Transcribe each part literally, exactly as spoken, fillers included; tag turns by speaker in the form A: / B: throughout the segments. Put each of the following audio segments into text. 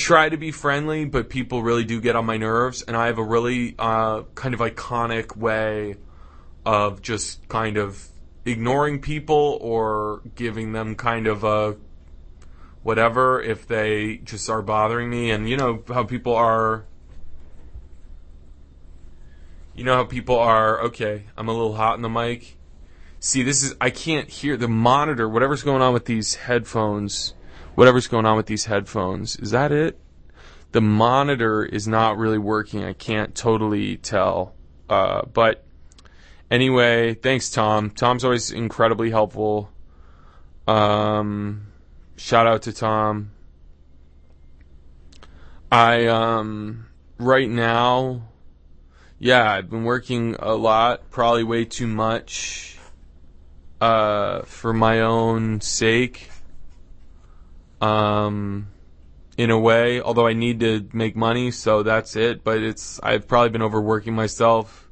A: try to be friendly, but people really do get on my nerves, and I have a really uh, kind of iconic way of just kind of ignoring people or giving them kind of a whatever if they just are bothering me. And you know how people are, you know how people are, okay, I'm a little hot in the mic. See, this is, I can't hear the monitor, whatever's going on with these headphones, whatever's going on with these headphones. Is that it? The monitor is not really working. I can't totally tell. Uh, but anyway, thanks, Tom. Tom's always incredibly helpful. Um, shout out to Tom. I, um, right now, yeah, I've been working a lot, probably way too much, uh, for my own sake. Um, in a way, although I need to make money, so that's it. But it's, I've probably been overworking myself.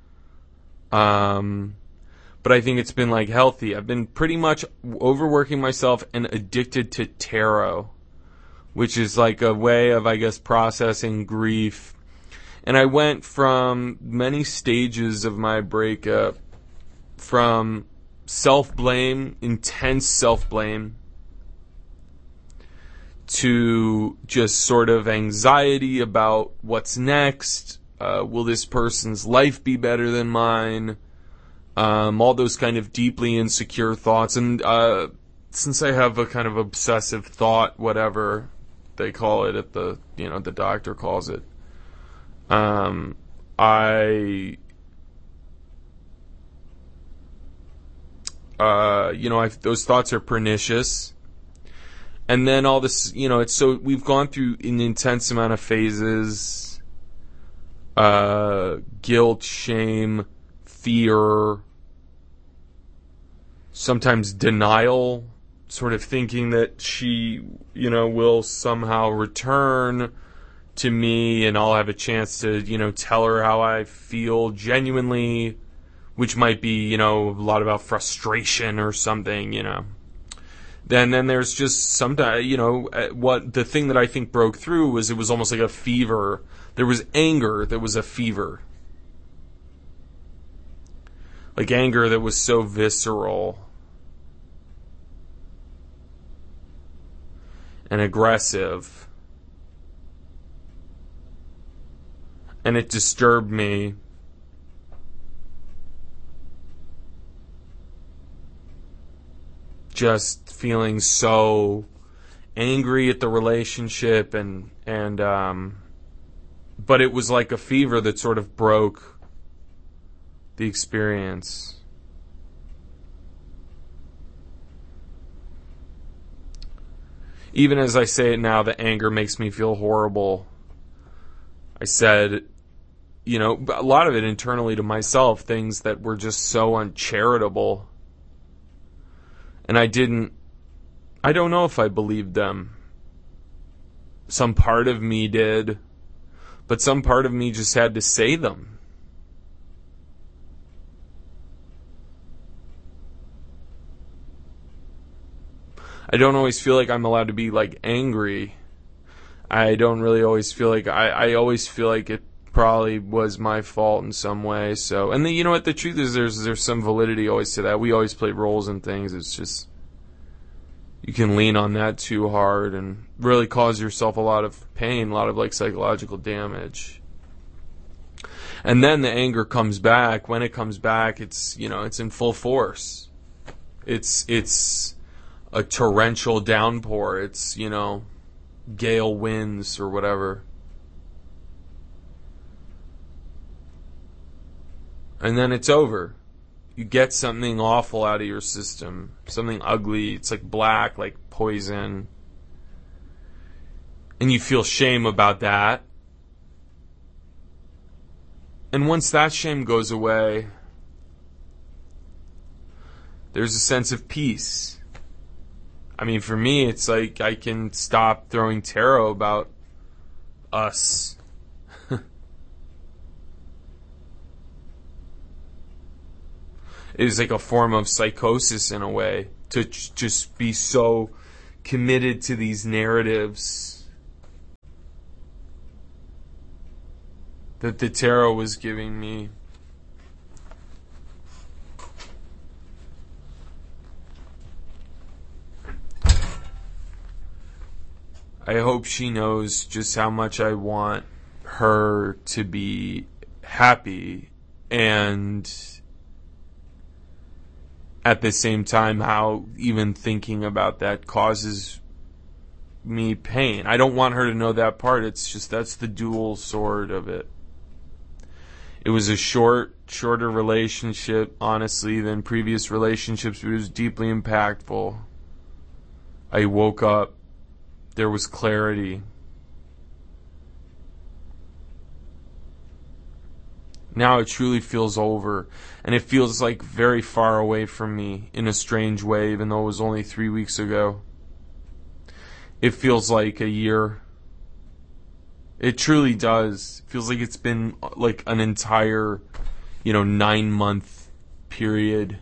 A: Um, but I think it's been like healthy. I've been pretty much overworking myself and addicted to tarot, which is like a way of, I guess, processing grief. And I went from many stages of my breakup, from self-blame, intense self-blame, to just sort of anxiety about what's next. Uh, will this person's life be better than mine? Um, all those kind of deeply insecure thoughts. And uh, since I have a kind of obsessive thought, whatever they call it at the, you know, the doctor calls it, um, I, uh, you know, I, those thoughts are pernicious. And then all this, you know, it's so, we've gone through an intense amount of phases, uh, guilt, shame, fear, sometimes denial, sort of thinking that she, you know, will somehow return to me and I'll have a chance to, you know, tell her how I feel genuinely, which might be, you know, a lot about frustration or something, you know. Then, then there's just sometimes, you know, what the thing that I think broke through was it was almost like a fever. There was anger that was a fever. Like anger that was so visceral and aggressive. And it disturbed me. Just feeling so angry at the relationship and and um but it was like a fever that sort of broke the experience. Even as I say it now, the anger makes me feel horrible. I said, you know, a lot of it internally to myself, things that were just so uncharitable. And I didn't, I don't know if I believed them. Some part of me did, but some part of me just had to say them. I don't always feel like I'm allowed to be like angry. I don't really always feel like, I, I always feel like it probably was my fault in some way. So, and then, you know what, the truth is there's there's some validity always to that. We always play roles in things. It's just, you can lean on that too hard and really cause yourself a lot of pain, a lot of like psychological damage. And then the anger comes back. When it comes back, it's, you know, it's in full force. It's it's a torrential downpour. It's, you know, gale winds or whatever. And then it's over. You get something awful out of your system. Something ugly. It's like black, like poison. And you feel shame about that. And once that shame goes away, there's a sense of peace. I mean, for me, it's like I can stop throwing tarot about us. It is like a form of psychosis in a way, to j- just be so committed to these narratives that the tarot was giving me. I hope she knows just how much I want her to be happy, and at the same time how even thinking about that causes me pain. I don't want her to know that part. It's just that's the dual sword of it. It was a short, shorter relationship, honestly, than previous relationships, but it was deeply impactful. I woke up. There was clarity. Now it truly feels over, and it feels like very far away from me in a strange way, even though it was only three weeks ago. It feels like a year. It truly does. It feels like it's been like an entire, you know, nine month period.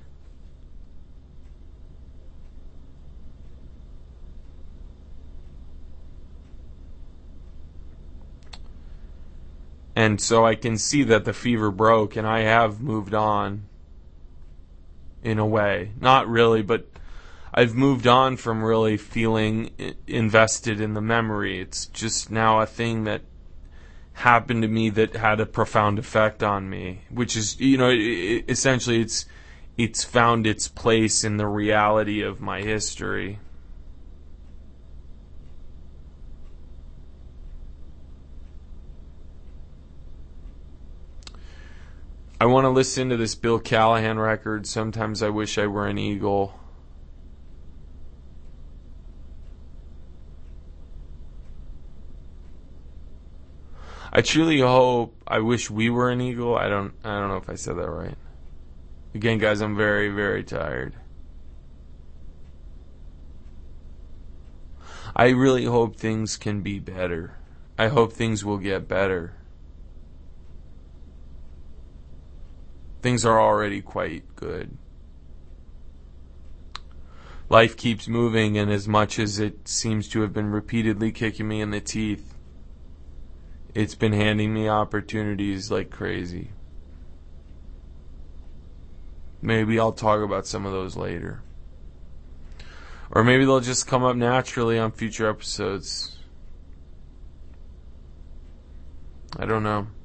A: And so I can see that the fever broke, and I have moved on. In a way. Not really, but I've moved on from really feeling invested in the memory. It's just now a thing that happened to me that had a profound effect on me, which is, you know, it, it, essentially it's it's found its place in the reality of my history. I want to listen to this Bill Callahan record, Sometimes I Wish I Were an Eagle. I truly hope, I wish we were an eagle. I don't I don't know if I said that right. Again, guys, I'm very, very tired. I really hope things can be better. I hope things will get better. Things are already quite good. Life keeps moving, and as much as it seems to have been repeatedly kicking me in the teeth, it's been handing me opportunities like crazy. Maybe I'll talk about some of those later. Or maybe they'll just come up naturally on future episodes. I don't know.